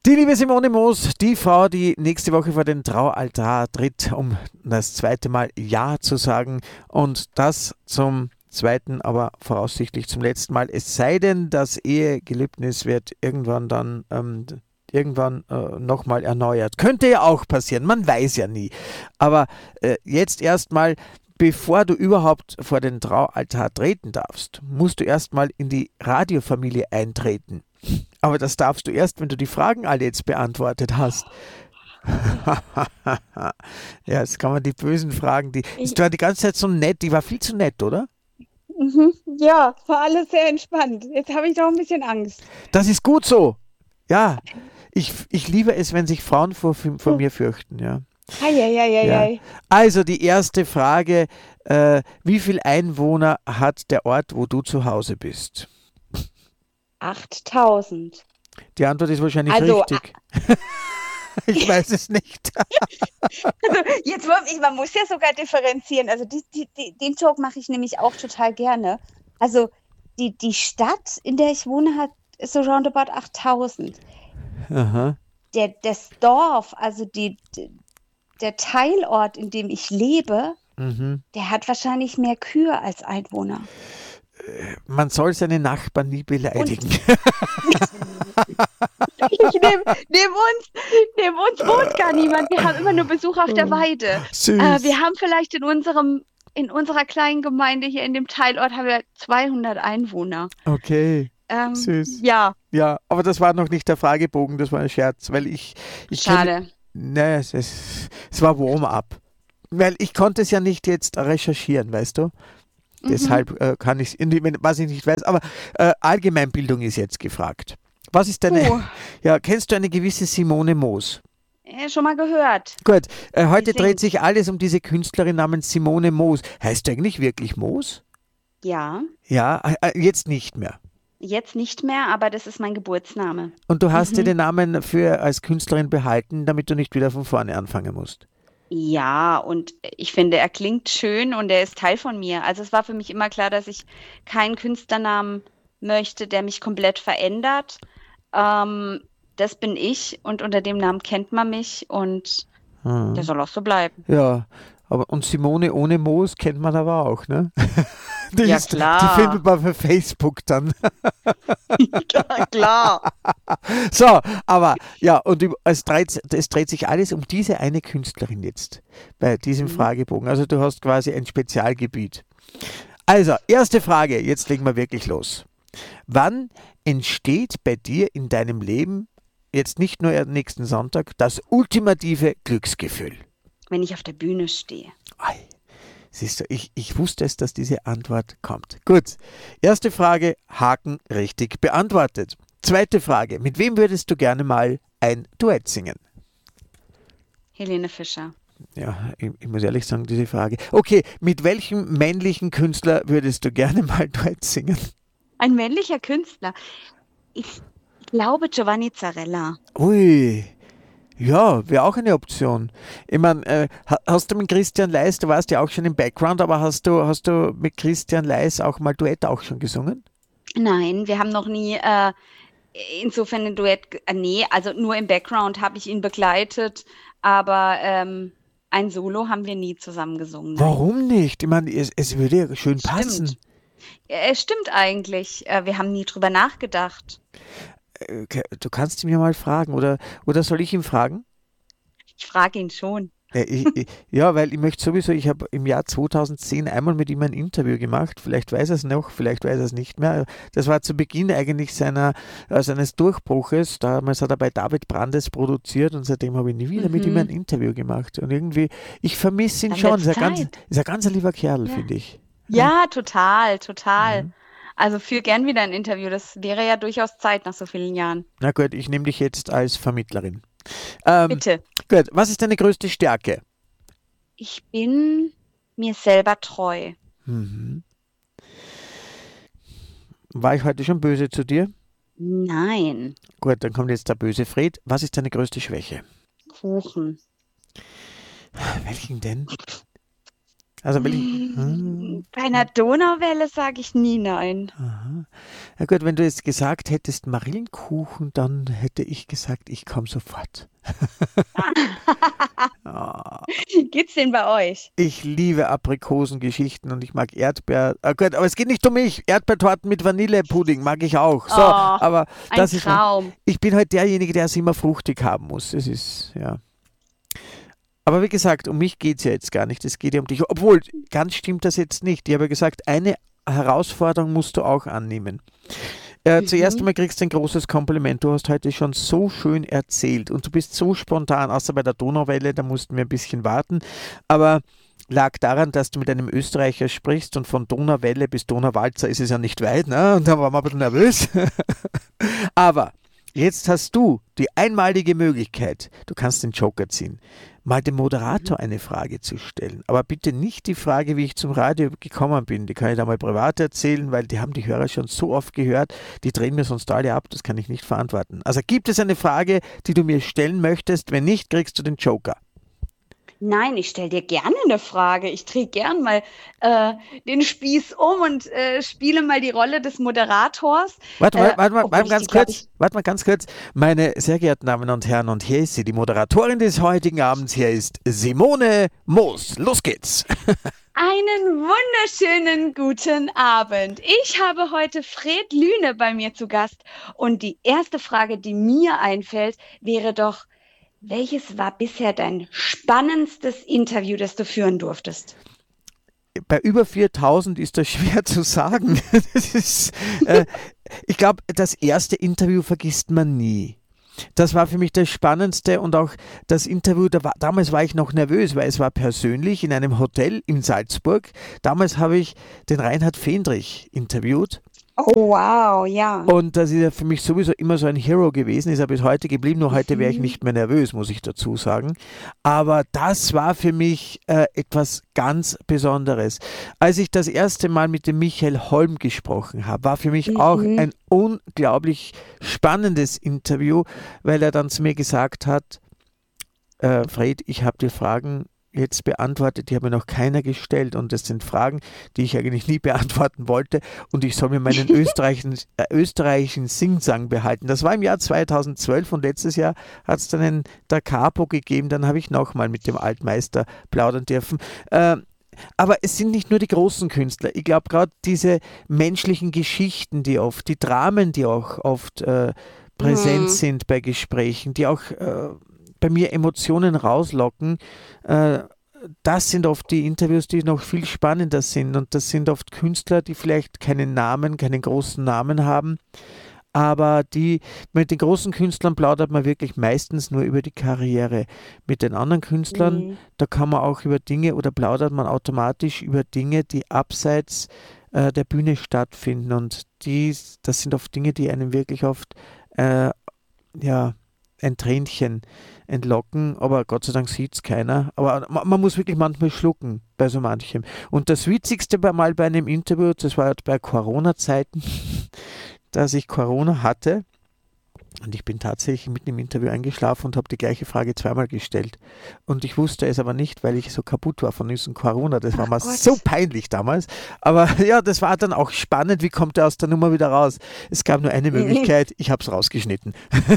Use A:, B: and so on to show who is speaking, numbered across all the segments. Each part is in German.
A: Die liebe Simone Moos, die Frau, die nächste Woche vor den Traualtar tritt, um das zweite Mal Ja zu sagen und das zum zweiten, aber voraussichtlich zum letzten Mal. Es sei denn, das Ehegelübnis wird irgendwann nochmal erneuert. Könnte ja auch passieren, man weiß ja nie. Aber jetzt erstmal, bevor du überhaupt vor den Traualtar treten darfst, musst du erstmal in die Radiofamilie eintreten. Aber das darfst du erst, wenn du die Fragen alle jetzt beantwortet hast. Ja, jetzt kann man die bösen Fragen,
B: Ich,
A: die war die ganze Zeit so nett, die war viel zu nett, oder?
B: ja, war alles sehr entspannt. Jetzt habe ich doch ein bisschen Angst.
A: Das ist gut so. Ja, ich liebe es, wenn sich Frauen vor mir fürchten, ja. Ja.
B: Eieieiei.
A: Also die erste Frage, wie viel Einwohner hat der Ort, wo du zu Hause bist?
B: 8.000.
A: Die Antwort ist wahrscheinlich
B: Also,
A: richtig. Ich weiß es nicht.
B: jetzt muss man muss ja sogar differenzieren. Also den Joke mache ich nämlich auch total gerne. Also die Stadt, in der ich wohne, hat so roundabout 8.000.
A: Aha.
B: Das Dorf, also der Teilort, in dem ich lebe,
A: Mhm.
B: der hat wahrscheinlich mehr Kühe als Einwohner.
A: Man soll seine Nachbarn nie
B: Und
A: beleidigen.
B: neben uns wohnt gar niemand. Wir haben immer nur Besuch auf der Weide. Wir
A: Süß.
B: haben vielleicht in unserer kleinen Gemeinde hier in dem Teilort haben wir 200 Einwohner.
A: Okay, süß.
B: Ja,
A: Ja, aber das war noch nicht der Fragebogen, das war ein Scherz, weil ich kenne,
B: schade.
A: ne, es war Warm-up. Weil ich konnte es ja nicht jetzt recherchieren, weißt du?
B: Mhm.
A: Deshalb kann ich es, was ich nicht weiß, aber Allgemeinbildung ist jetzt gefragt. Was ist deine,
B: Puh,
A: ja, kennst du eine gewisse Simone Moos?
B: schon mal gehört.
A: Gut,
B: Sie
A: heute dreht
B: singt.
A: sich alles um diese Künstlerin namens Simone Moos. Heißt du eigentlich wirklich Moos?
B: Ja,
A: Ja, jetzt nicht mehr.
B: jetzt nicht mehr, aber das ist mein Geburtsname.
A: Und du hast dir
B: Mhm.
A: den Namen für als Künstlerin behalten, damit du nicht wieder von vorne anfangen musst.
B: Ja, und ich finde, er klingt schön und er ist Teil von mir. Also es war für mich immer klar, dass ich keinen Künstlernamen möchte, der mich komplett verändert. Ähm, Das bin ich und unter dem Namen kennt man mich und der
A: Hm.
B: soll auch so bleiben.
A: Ja, aber und Simone ohne Moos kennt man aber auch, ne?
B: Ja,
A: Die findet
B: klar.
A: man für Facebook dann.
B: Ja, klar.
A: So, aber ja, und es dreht sich alles um diese eine Künstlerin jetzt bei diesem
B: Mhm.
A: Fragebogen. Also du hast quasi ein Spezialgebiet. Also, erste Frage, jetzt legen wir wirklich los. Wann entsteht bei dir in deinem Leben, jetzt nicht nur am nächsten Sonntag, das ultimative Glücksgefühl?
B: Wenn ich auf der Bühne stehe.
A: Ei, siehst du, ich wusste es, dass diese Antwort kommt. Gut, erste Frage, Haken richtig beantwortet. Zweite Frage, mit wem würdest du gerne mal ein Duett singen?
B: Helene Fischer.
A: Ja, ich muss ehrlich sagen, diese Frage. Okay, mit welchem männlichen Künstler würdest du gerne mal Duett singen?
B: Ein männlicher Künstler. Ich glaube Giovanni Zarella.
A: Ui, ja, wäre auch eine Option. Ich meine, hast du mit Christian Leis, du warst ja auch schon im Background, aber hast du mit Christian Leis auch mal Duett auch schon gesungen?
B: Nein, wir haben noch nie insofern ein Duett. Nee, also nur im Background habe ich ihn begleitet, aber ein Solo haben wir nie zusammen gesungen. Nein.
A: Warum nicht? Ich meine, es würde ja schön passen.
B: Stimmt. Es stimmt eigentlich. Wir haben nie drüber nachgedacht.
A: Okay, du kannst ihn mir mal fragen, oder soll ich ihn fragen?
B: Ich frage ihn schon.
A: Ja, weil ich möchte sowieso, ich habe im Jahr 2010 einmal mit ihm ein Interview gemacht. Vielleicht weiß er es noch, vielleicht weiß er es nicht mehr. Das war zu Beginn eigentlich seines Durchbruches. Damals hat er bei David Brandes produziert und seitdem habe ich nie wieder mit ihm ein
B: Mhm.
A: Interview gemacht. Und irgendwie, ich vermisse ihn
B: Dann
A: schon.
B: wird's Zeit.
A: Ist ein ganz lieber Kerl,
B: Ja.
A: finde ich. Ja.
B: Ja, total, total.
A: Mhm.
B: Also führ gern wieder ein Interview. Das wäre ja durchaus Zeit nach so vielen Jahren.
A: Na gut, ich nehme dich jetzt als Vermittlerin. Ähm,
B: Bitte.
A: gut, was ist deine größte Stärke?
B: Ich bin mir selber treu.
A: Mhm. War ich heute schon böse zu dir?
B: Nein,
A: Gut, dann kommt jetzt der böse Fred. Was ist deine größte Schwäche?
B: Kuchen.
A: Welchen denn? Also
B: Bei einer Donauwelle sage ich nie nein.
A: aha. Ja gut, wenn du jetzt gesagt hättest Marillenkuchen, dann hätte ich gesagt, ich komme sofort. Ah,
B: Geht's denn bei euch?
A: ich liebe Aprikosengeschichten und ich mag Erdbeer. Gut, aber es geht nicht um mich. Erdbeertorten mit Vanillepudding mag ich auch. So,
B: Oh,
A: aber
B: ein
A: das ist mein.
B: Traum.
A: Ich bin halt derjenige, der es immer fruchtig haben muss. Es ist, ja. Aber wie gesagt, um mich geht es ja jetzt gar nicht. Es geht ja um dich. Obwohl, ganz stimmt das jetzt nicht. Ich habe ja gesagt, eine Herausforderung musst du auch annehmen. Zuerst
B: Mhm.
A: einmal kriegst du ein großes Kompliment. Du hast heute schon so schön erzählt und du bist so spontan, außer bei der Donauwelle, da mussten wir ein bisschen warten. Aber lag daran, dass du mit einem Österreicher sprichst und von Donauwelle bis Donauwalzer ist es ja nicht weit, ne? Und da waren wir ein bisschen nervös. Aber jetzt hast du die einmalige Möglichkeit, du kannst den Joker ziehen, mal dem
B: Mhm.
A: Moderator eine Frage zu stellen. Aber bitte nicht die Frage, wie ich zum Radio gekommen bin. Die kann ich da mal privat erzählen, weil die haben die Hörer schon so oft gehört, die drehen mir sonst alle ab, das kann ich nicht verantworten. Also gibt es eine Frage, die du mir stellen möchtest? Wenn nicht, kriegst du den Joker.
B: Nein, ich stelle dir gerne eine Frage. Ich drehe gern mal äh, den Spieß um und spiele mal die Rolle des Moderators.
A: Warte
B: Obwohl
A: mal
B: ich die,
A: ganz
B: glaube
A: kurz.
B: ich,
A: Warte mal ganz kurz. Meine sehr geehrten Damen und Herren, und hier ist sie, die Moderatorin des heutigen Abends. Hier ist Simone Moos. Los geht's.
B: einen wunderschönen guten Abend. Ich habe heute Fred Lüne bei mir zu Gast und die erste Frage, die mir einfällt, wäre doch, welches war bisher dein spannendstes Interview, das du führen durftest?
A: Bei über 4000 ist das schwer zu sagen. Das ist, äh, ich glaube, das erste Interview vergisst man nie. Das war für mich das Spannendste und auch das Interview, damals war ich noch nervös, weil es war persönlich in einem Hotel in Salzburg. Damals habe ich den Reinhard Fendrich interviewt.
B: Oh, wow, ja.
A: Und das ist ja für mich sowieso immer so ein Hero gewesen, ist er bis heute geblieben, nur heute wäre ich
B: Mhm.
A: nicht mehr nervös, muss ich dazu sagen. Aber das war für mich etwas ganz Besonderes. Als ich das erste Mal mit dem Michael Holm gesprochen habe, war für mich auch
B: Mhm.
A: ein unglaublich spannendes Interview, weil er dann zu mir gesagt hat, Fred, ich habe dir Fragen jetzt beantwortet, die hat mir noch keiner gestellt und das sind Fragen, die ich eigentlich nie beantworten wollte und ich soll mir meinen österreichischen Singsang behalten. Das war im Jahr 2012 und letztes Jahr hat es dann einen Da Capo gegeben, dann habe ich nochmal mit dem Altmeister plaudern dürfen. Aber es sind nicht nur die großen Künstler. Ich glaube, gerade diese menschlichen Geschichten, die Dramen, die auch oft präsent
B: Mhm.
A: sind bei Gesprächen, die auch bei mir Emotionen rauslocken, äh, das sind oft die Interviews, die noch viel spannender sind. Und das sind oft Künstler, die vielleicht keinen Namen, keinen großen Namen haben, aber die mit den großen Künstlern plaudert man wirklich meistens nur über die Karriere. Mit den anderen Künstlern,
B: Mhm.
A: da kann man auch über Dinge oder plaudert man automatisch über Dinge, die abseits der Bühne stattfinden. Und das sind oft Dinge, die einem wirklich oft äh, ja, ein Tränchen entlocken, aber Gott sei Dank sieht es keiner. Aber man muss wirklich manchmal schlucken bei so manchem. Und das Witzigste mal bei einem Interview, das war bei Corona-Zeiten, dass ich Corona hatte und ich bin tatsächlich mitten im Interview eingeschlafen und habe die gleiche Frage zweimal gestellt. Und ich wusste es aber nicht, weil ich so kaputt war von diesem Corona. Das war
B: Ach
A: mir so
B: Gott.
A: peinlich damals. Aber ja, das war dann auch spannend. Wie kommt er aus der Nummer wieder raus? Es gab nur eine Möglichkeit. Ich habe es rausgeschnitten.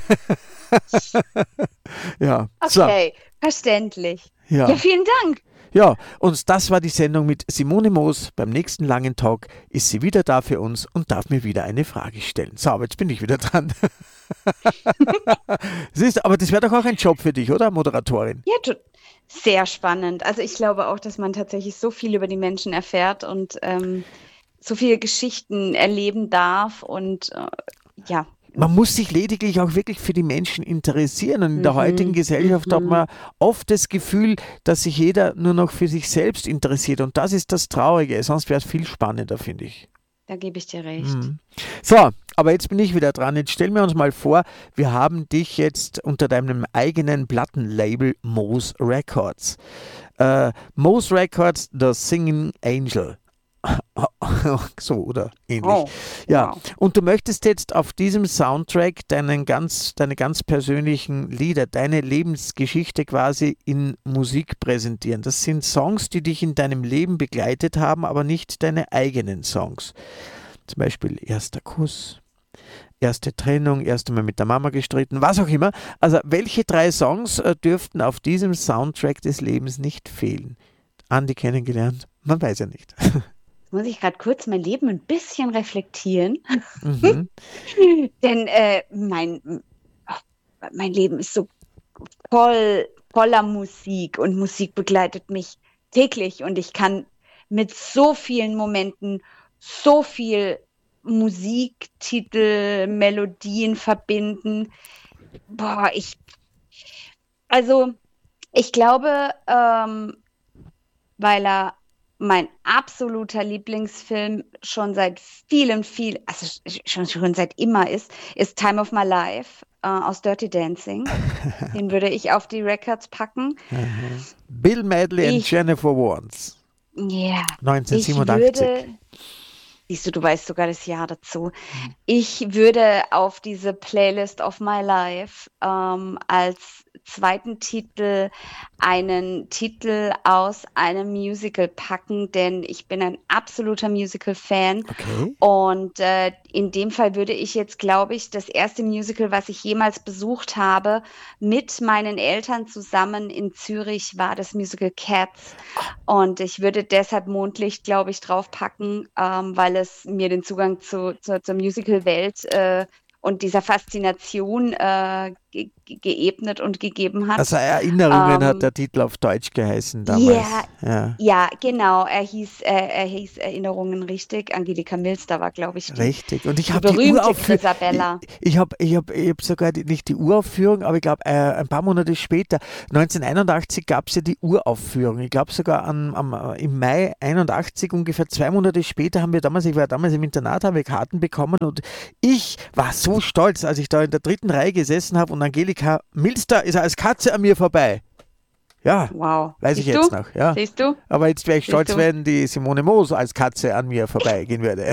A: Ja, so,
B: Okay, verständlich. Ja,
A: ja.
B: vielen Dank.
A: Ja, und das war die Sendung mit Simone Moos. Beim nächsten langen Talk ist sie wieder da für uns und darf mir wieder eine Frage stellen. So, aber jetzt bin ich wieder dran. Siehst du, aber das wäre doch auch ein Job für dich, oder? Moderatorin.
B: Ja, sehr spannend. Also ich glaube auch, dass man tatsächlich so viel über die Menschen erfährt und so viele Geschichten erleben darf und ja.
A: Man muss sich lediglich auch wirklich für die Menschen interessieren. Und in der heutigen
B: Mhm,
A: Gesellschaft hat
B: mhm.
A: man oft das Gefühl, dass sich jeder nur noch für sich selbst interessiert. Und das ist das Traurige. Sonst wäre es viel spannender, finde ich.
B: Da gebe ich dir recht.
A: Mhm. So, aber jetzt bin ich wieder dran. Jetzt stellen wir uns mal vor, wir haben dich jetzt unter deinem eigenen Plattenlabel Moos Records. Moos Records, The Singing Angel. So oder ähnlich.
B: Oh,
A: Ja,
B: wow.
A: und du möchtest jetzt auf diesem Soundtrack deine ganz persönlichen Lieder, deine Lebensgeschichte quasi in Musik präsentieren. Das sind Songs, die dich in deinem Leben begleitet haben, aber nicht deine eigenen Songs. Zum Beispiel erster Kuss, erste Trennung, erste Mal mit der Mama gestritten, was auch immer. Also welche 3 Songs dürften auf diesem Soundtrack des Lebens nicht fehlen? Andi kennengelernt? Man weiß ja nicht.
B: Jetzt muss ich gerade kurz mein Leben ein bisschen reflektieren,
A: Mhm.
B: denn mein Leben ist so voller Musik und Musik begleitet mich täglich und ich kann mit so vielen Momenten so viel Musiktitel, Melodien verbinden. Boah, also ich glaube, weil er mein absoluter Lieblingsfilm schon seit also schon seit immer ist Time of My Life aus Dirty Dancing. Den würde ich auf die Records packen.
A: Aha. Bill Medley und
B: Ich,
A: Jennifer Warnes,
B: ja, ich
A: 1987.
B: würde, siehst du, du weißt sogar das Jahr dazu. Ich würde auf diese Playlist of My Life als zweiten Titel einen Titel aus einem Musical packen, denn ich bin ein absoluter Musical-Fan.
A: Okay.
B: Und in dem Fall würde ich jetzt, glaube ich, das erste Musical, was ich jemals besucht habe, mit meinen Eltern zusammen in Zürich, war das Musical Cats. Und ich würde deshalb Mondlicht, glaube ich, draufpacken, weil es mir den Zugang zur Musical-Welt und dieser Faszination geebnet und gegeben hat.
A: Also Erinnerungen hat
B: Ähm,
A: der Titel auf Deutsch geheißen
B: ja,
A: damals. Ja,
B: ja, genau. Er hieß Erinnerungen richtig. Angelika Milster war, glaube ich,
A: richtig. Und ich
B: die
A: habe die
B: berühmte
A: Uraufführung,
B: Grisabella.
A: ich hab sogar nicht die Uraufführung, aber ich glaube, ein paar Monate später, 1981, gab es ja die Uraufführung. Ich glaube sogar im Mai 81, ungefähr 2 Monate später, ich war damals im Internat, haben wir Karten bekommen und ich war so stolz, als ich da in der 3. Reihe gesessen habe und Angelika Milster ist als Katze an mir vorbei. Ja,
B: Wow.
A: weiß ich
B: Siehst
A: jetzt
B: du?
A: noch, ja.
B: Siehst du?
A: Aber jetzt wäre ich
B: Siehst
A: stolz,
B: du?
A: wenn die Simone Moos als Katze an mir vorbeigehen würde.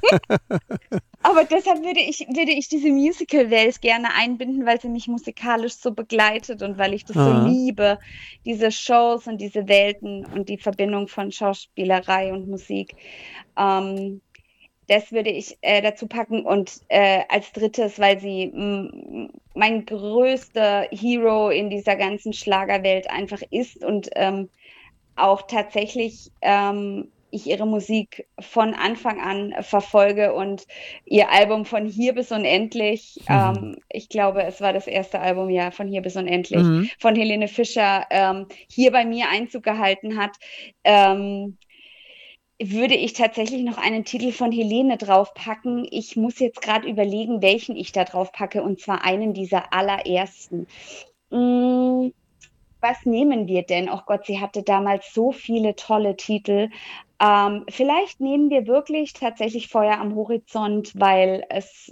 B: Aber deshalb würde ich diese Musical-Welt gerne einbinden, weil sie mich musikalisch so begleitet und weil ich das so
A: Ah.
B: liebe, diese Shows und diese Welten und die Verbindung von Schauspielerei und Musik. Ähm, Das würde ich dazu packen und als drittes, weil sie mein größter Hero in dieser ganzen Schlagerwelt einfach ist und auch tatsächlich ich ihre Musik von Anfang an verfolge und ihr Album von Hier bis Unendlich,
A: Mhm.
B: ich glaube, es war das erste Album, ja, von Hier bis Unendlich,
A: Mhm.
B: von Helene Fischer, hier bei mir Einzug gehalten hat. Ähm, Würde ich tatsächlich noch einen Titel von Helene draufpacken. Ich muss jetzt gerade überlegen, welchen ich da drauf packe, und zwar einen dieser allerersten. Mm, Was nehmen wir denn? Oh Gott, sie hatte damals so viele tolle Titel. Vielleicht nehmen wir wirklich tatsächlich Feuer am Horizont, weil es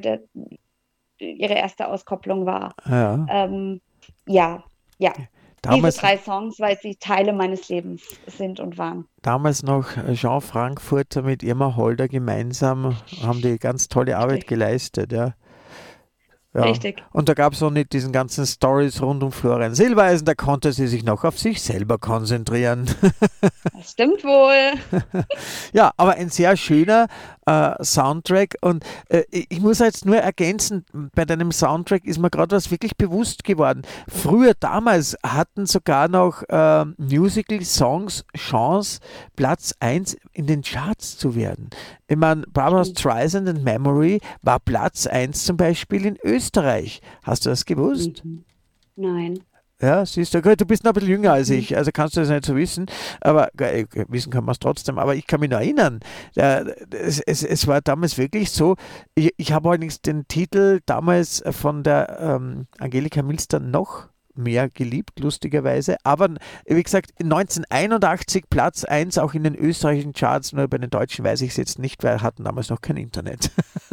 B: ihre erste Auskopplung war.
A: Ja.
B: Ja, ja. Diese
A: Damals,
B: 3 Songs, weil sie Teile meines Lebens sind und waren.
A: damals noch Jean Frankfurter mit Irma Holder gemeinsam haben die ganz tolle Arbeit
B: Richtig,
A: geleistet, ja. Ja.
B: richtig.
A: Und da gab es noch nicht diesen ganzen Stories rund um Florian Silbereisen, da konnte sie sich noch auf sich selber konzentrieren.
B: Das stimmt wohl.
A: Ja, aber ein sehr schöner Soundtrack und ich muss jetzt nur ergänzen, bei deinem Soundtrack ist mir gerade was wirklich bewusst geworden. Früher, damals hatten sogar noch Musical-Songs Chance, Platz 1 in den Charts zu werden. Ich meine, Barbra
B: Stimmt.
A: Streisand and Memory war Platz 1 zum Beispiel in Österreich. Hast du das gewusst?
B: Mhm. Nein.
A: Ja, siehst du, gut, du bist noch ein bisschen jünger als
B: Mhm.
A: ich, also kannst du das nicht so wissen, aber wissen kann man es trotzdem, aber ich kann mich noch erinnern, es war damals wirklich so, ich habe allerdings den Titel damals von der Angelika Milster noch mehr geliebt, lustigerweise, aber wie gesagt, 1981 Platz 1 auch in den österreichischen Charts, nur bei den Deutschen weiß ich es jetzt nicht, weil wir hatten damals noch kein Internet.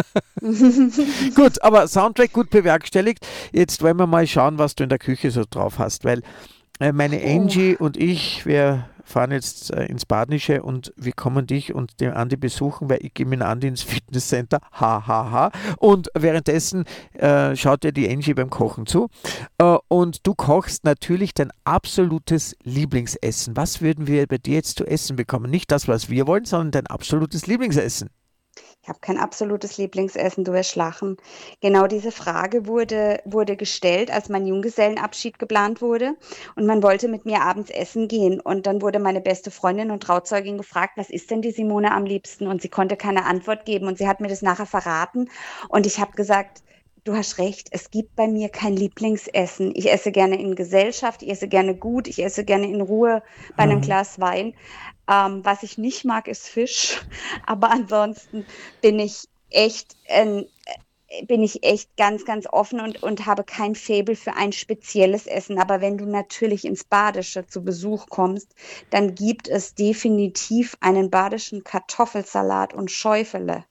A: Gut, aber Soundtrack gut bewerkstelligt. Jetzt wollen wir mal schauen, was du in der Küche so drauf hast, weil meine
B: Oh.
A: Angie und ich, wir fahren jetzt ins Badische und wir kommen dich und den Andi besuchen, weil ich gehe mit dem Andi ins Fitnesscenter. Ha, ha, ha. Und währenddessen schaut dir die Angie beim Kochen zu. Und du kochst natürlich dein absolutes Lieblingsessen. Was würden wir bei dir jetzt zu essen bekommen? Nicht das, was wir wollen, sondern dein absolutes Lieblingsessen.
B: Ich habe kein absolutes Lieblingsessen, du wirst lachen. Genau diese Frage wurde gestellt, als mein Junggesellenabschied geplant wurde und man wollte mit mir abends essen gehen. Und dann wurde meine beste Freundin und Trauzeugin gefragt, was isst denn die Simone am liebsten? Und sie konnte keine Antwort geben und sie hat mir das nachher verraten. Und ich habe gesagt, du hast recht, es gibt bei mir kein Lieblingsessen. Ich esse gerne in Gesellschaft, ich esse gerne gut, ich esse gerne in Ruhe bei einem
A: Mhm.
B: Glas Wein. Was ich nicht mag, ist Fisch. Aber ansonsten bin ich echt, bin ich echt ganz, ganz offen und habe kein Faible für ein spezielles Essen. Aber wenn du natürlich ins Badische zu Besuch kommst, dann gibt es definitiv einen badischen Kartoffelsalat und Schäufele.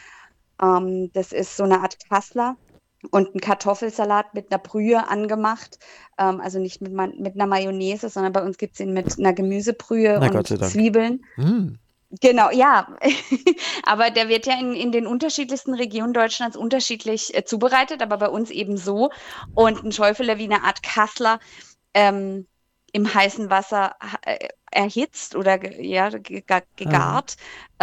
B: Das ist so eine Art Kassler und ein Kartoffelsalat mit einer Brühe angemacht. Also nicht mit einer Mayonnaise, sondern bei uns gibt es ihn mit einer Gemüsebrühe
A: Na Gott sei
B: und
A: Dank.
B: Zwiebeln.
A: Mhm.
B: Genau, ja. Aber der wird ja in den unterschiedlichsten Regionen Deutschlands unterschiedlich zubereitet, aber bei uns eben so. Und ein Schäufele wie eine Art Kassler ähm, im heißen Wasser erhitzt oder
A: Aha.
B: gegart.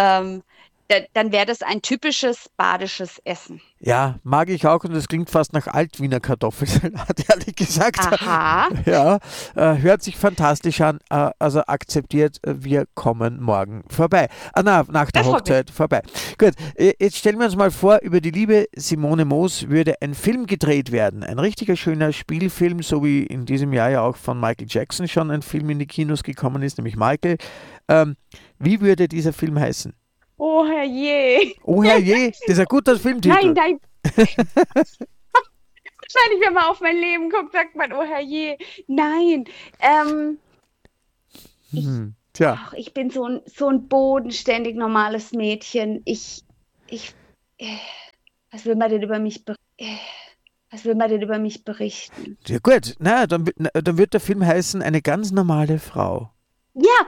B: Dann wäre das ein typisches badisches Essen.
A: Ja, mag ich auch und das klingt fast nach Altwiener Kartoffelsalat, ehrlich gesagt.
B: Aha,
A: Ja, hört sich fantastisch an. Also akzeptiert, wir kommen morgen vorbei. Na, nach der
B: das freut mich.
A: Hochzeit vorbei. Gut, jetzt stellen wir uns mal vor, über die liebe Simone Moos würde ein Film gedreht werden. Ein richtiger schöner Spielfilm, so wie in diesem Jahr ja auch von Michael Jackson schon ein Film in die Kinos gekommen ist, nämlich Michael. Ähm, Wie würde dieser Film heißen?
B: Oh herrje.
A: Oh herrje, das ist ein guter
B: Nein,
A: Filmtitel.
B: nein. Wahrscheinlich, wenn man auf mein Leben guckt, sagt man, oh herrje. Nein. Ich,
A: Tja,
B: ich bin so ein bodenständig normales Mädchen. Ich, äh, was will man denn über mich, was will man denn über mich berichten?
A: ja gut, na, dann wird der Film heißen Eine ganz normale Frau.
B: Ja,